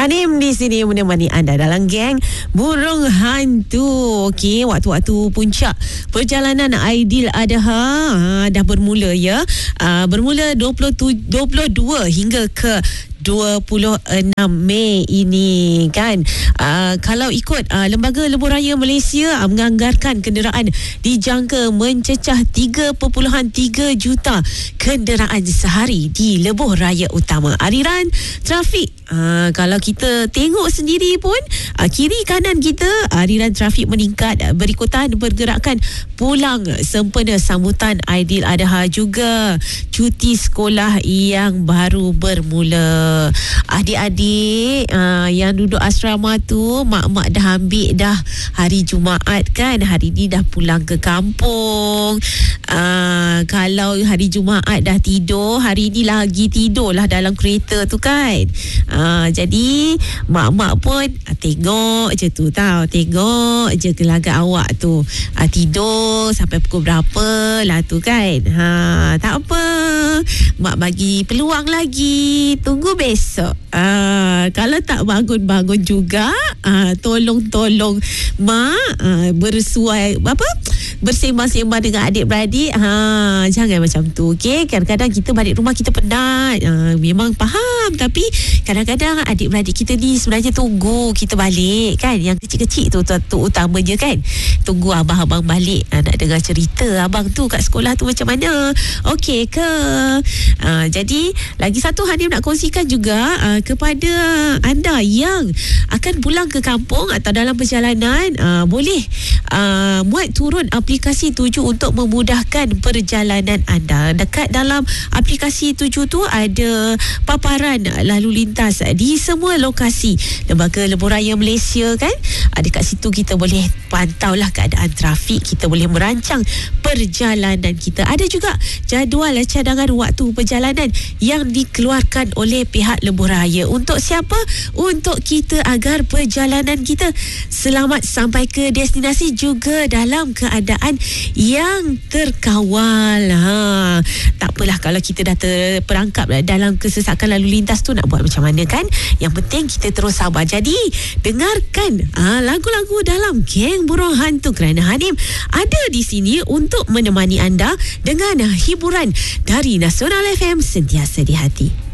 Hanim di sini menemani anda dalam geng Burung Hantu. Okey, waktu-waktu puncak perjalanan Aidiladha dah bermula ya. Bermula 22 hingga ke 26 Mei ini kan. Kalau ikut Lembaga Lebuh Raya Malaysia menganggarkan kenderaan dijangka mencecah 3.3 juta kenderaan sehari di Lebuh Raya Utama. Aliran trafik kalau kita tengok sendiri pun kiri kanan kita aliran trafik meningkat berikutan pergerakan pulang sempena sambutan Aidiladha juga cuti sekolah yang baru bermula. Adik-adik yang duduk asrama tu, mak-mak dah ambil dah hari Jumaat kan, hari ni dah pulang ke kampung. Kalau hari Jumaat dah tidur, hari ni lagi tidur lah dalam kereta tu kan. Jadi mak-mak pun tengok je tu tau, tengok je gelagat awak tu tidur sampai pukul berapa lah tu kan. Tak apa, mak bagi peluang lagi, tunggu besok. Kalau tak bangun-bangun juga, tolong mak bersuai bersembang-sembang dengan adik-beradik. Jangan macam tu, okey? Kadang-kadang kita balik rumah kita penat, memang faham, tapi kadang-kadang adik-beradik kita ni sebenarnya tunggu kita balik kan. Yang kecil-kecil tu utamanya kan, tunggu abang-abang balik nak dengar cerita abang tu kat sekolah tu macam mana, okey ke? Jadi lagi satu Hanim nak kongsikan juga kepada anda yang akan pulang ke kampung atau dalam perjalanan, boleh muat turun aplikasi Tuju untuk memudahkan perjalanan anda. Dekat dalam aplikasi Tuju tu ada paparan lalu lintas di semua lokasi Lembaga Lebuh Raya Malaysia kan. Dekat situ kita boleh pantaulah keadaan trafik, kita boleh merancang perjalanan kita. Ada juga jadual cadangan waktu perjalanan yang dikeluarkan oleh pihak Lebuh Raya. Untuk siapa? Untuk kita agar perjalanan kita selamat sampai ke destinasi juga dalam keadaan yang terkawal. Tak apalah kalau kita dah terperangkap dalam kesesakan lalu lintas tu, nak buat macam mana kan? Yang penting kita terus sabar. Jadi dengarkan lagu-lagu dalam Geng Burung Hantu kerana Hanim ada di sini untuk menemani anda dengan hiburan dari Nasional FM, sentiasa di hati.